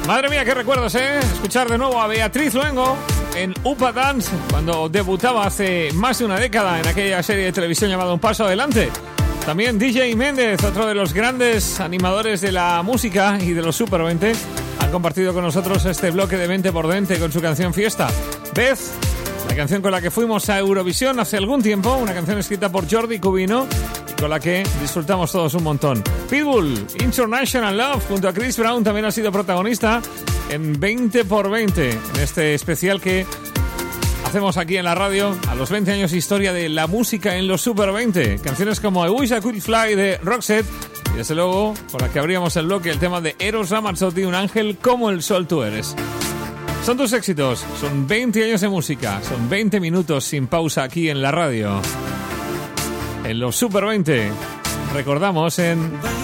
Madre mía, qué recuerdos, ¿eh? Escuchar de nuevo a Beatriz Luengo en Upa Dance, cuando debutaba hace más de una década en aquella serie de televisión llamada Un Paso Adelante. También DJ Méndez, otro de los grandes animadores de la música y de los Super 20, han compartido con nosotros este bloque de 20 por 20 con su canción Fiesta. Beth, la canción con la que fuimos a Eurovisión hace algún tiempo, una canción escrita por Jordi Cubino y con la que disfrutamos todos un montón. Pitbull, International Love, junto a Chris Brown, también ha sido protagonista en 20 por 20, en este especial que hacemos aquí en la radio a los 20 años de historia de la música en los Super 20. Canciones como I Wish I Could Fly de Roxette y desde luego, por la que abríamos el bloque, el tema de Eros Ramazzotti, Un ángel como el sol tú eres. Son tus éxitos, son 20 años de música, son 20 minutos sin pausa aquí en la radio. En los Super 20, recordamos en